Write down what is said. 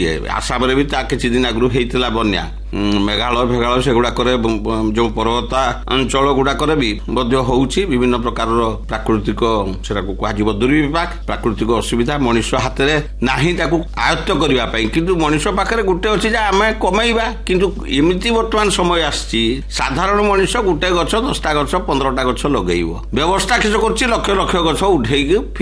ଇଏ ଆସାମରେ ବି ତା କିଛି ଦିନ ଆଗରୁ ହେଇଥିଲା ବନ୍ୟା ମେଘାଳୟ ସେଗୁଡାକରେ ଯୋଉ ପର୍ବତା ଅଞ୍ଚଳ ଗୁଡାକରେ ବି ମଧ୍ୟ ହଉଛି ବିଭିନ୍ନ ପ୍ରକାରର ପ୍ରାକୃତିକ ସେଟାକୁ କୁହାଯିବ ଦୁର୍ବିପାକ ପ୍ରାକୃତିକ ଅସୁବିଧା ମଣିଷ ହାତରେ ନାହିଁ ତାକୁ ଆୟତ୍ତ କରିବା ପାଇଁ କିନ୍ତୁ ମଣିଷ ପାଖରେ ଗୋଟେ ଅଛି ଯେ ଆମେ କମେଇବା କିନ୍ତୁ ଏମିତି ବର୍ତ୍ତମାନ ସମୟ ଆସିଛି ସାଧାରଣ ମଣିଷ ଗୋଟେ ଗଛ 10ଟା ଗଛ 15ଟା ଗଛ ଲଗେଇବ ବ୍ୟବସ୍ଥା କିଛି କରୁଛି ଲକ୍ଷ ଲକ୍ଷ ଗଛ ଉଠେଇକି